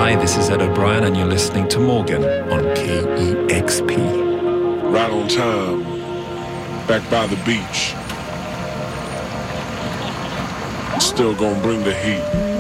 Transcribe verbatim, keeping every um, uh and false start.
Hi, this is Ed O'Brien, and you're listening to Morgan on K E X P. Right on time, back by the beach. Still gonna bring the heat.